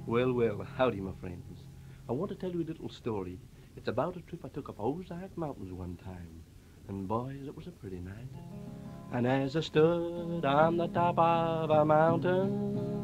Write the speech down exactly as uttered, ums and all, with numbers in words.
Well, well, howdy, my friends. I want to tell you a little story. It's about a trip I took up Ozark Mountains one time. And boys, it was a pretty night. And as I stood on the top of a mountain,